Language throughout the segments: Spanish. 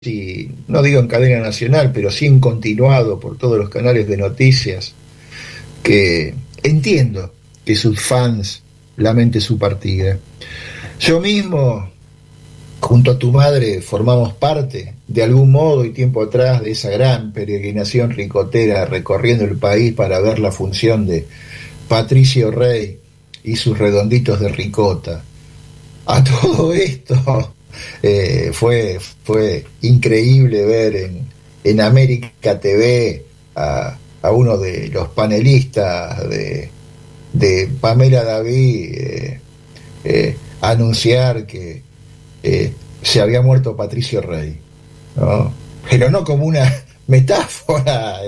y no digo en cadena nacional, pero sí en continuado por todos los canales de noticias, que entiendo que sus fans lamenten su partida. Yo mismo, junto a tu madre, formamos parte, de algún modo y tiempo atrás, de esa gran peregrinación ricotera recorriendo el país para ver la función de Patricio Rey y sus redonditos de ricota. A todo esto fue increíble ver en América TV a uno de los panelistas de Pamela David anunciar que se había muerto Patricio Rey, ¿no? Pero no como una metáfora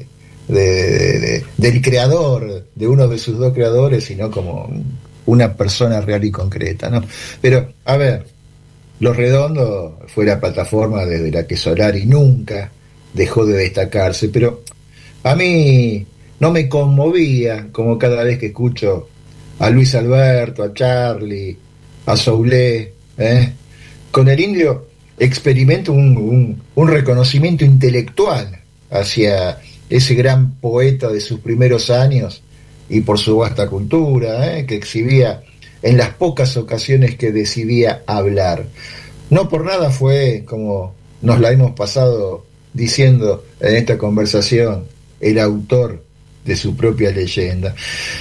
del creador, de uno de sus dos creadores, sino como una persona real y concreta, ¿no? Pero, a ver, Los Redondos fue la plataforma desde la que Solari nunca dejó de destacarse, pero a mí no me conmovía como cada vez que escucho a Luis Alberto, a Charlie, a Soulé, ¿eh? Con el Indio experimento un reconocimiento intelectual hacia ese gran poeta de sus primeros años y por su vasta cultura, que exhibía en las pocas ocasiones que decidía hablar. No por nada fue, como nos la hemos pasado diciendo en esta conversación, el autor de su propia leyenda.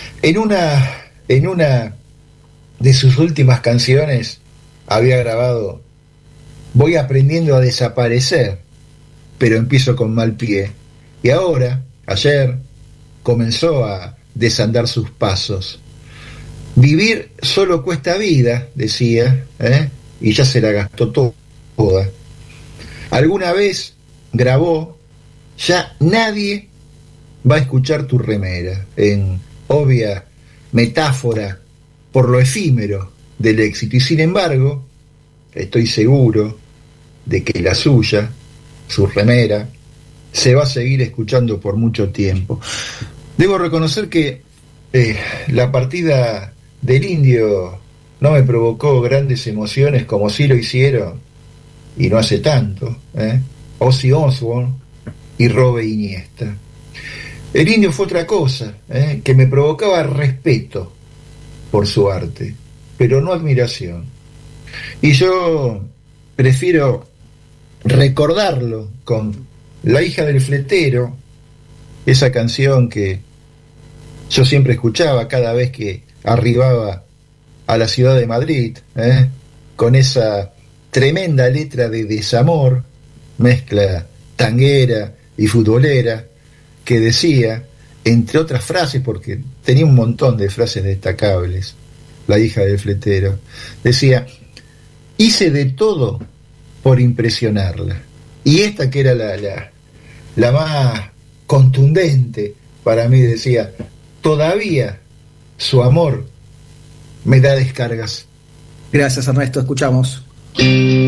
En una de sus últimas canciones había grabado: voy aprendiendo a desaparecer, pero empiezo con mal pie. Y ahora, ayer, comenzó a desandar sus pasos. Vivir solo cuesta vida, decía, y ya se la gastó toda. Alguna vez grabó: ya nadie va a escuchar tu remera, en obvia metáfora por lo efímero del éxito. Y sin embargo, estoy seguro de que la suya, su remera, se va a seguir escuchando por mucho tiempo. Debo reconocer que la partida del Indio no me provocó grandes emociones como sí lo hicieron, y no hace tanto, Ozzy Osbourne y Robe Iniesta. El Indio fue otra cosa, que me provocaba respeto por su arte, pero no admiración. Y yo prefiero recordarlo con La hija del fletero, esa canción que yo siempre escuchaba cada vez que arribaba a la ciudad de Madrid, con esa tremenda letra de desamor, mezcla tanguera y futbolera, que decía, entre otras frases, porque tenía un montón de frases destacables, La hija del fletero, decía: hice de todo por impresionarla. Y esta, que era la más contundente para mí, decía: todavía su amor me da descargas. Gracias, Ernesto. Escuchamos.